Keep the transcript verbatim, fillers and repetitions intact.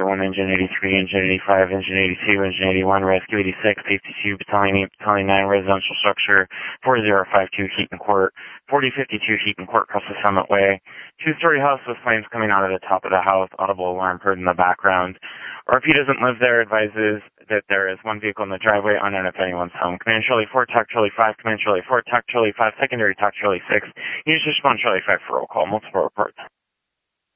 one, Engine eighty-three, Engine eighty-five, Engine eighty-two, Engine eighty-one, Rescue eighty-six, Safety two, Battalion eight, Battalion nine, Residential Structure four zero five two, Heaton Court, forty fifty-two, Heaton Court, across the Summit Way. Two-story house with flames coming out of the top of the house, audible alarm heard in the background. R P doesn't live there, advises that there is one vehicle in the driveway, unknown if anyone's home. Command Charlie four, TAC Charlie five, Command Charlie four, TAC Charlie five, Secondary TAC Charlie six. You just respond Charlie five for roll call, multiple reports.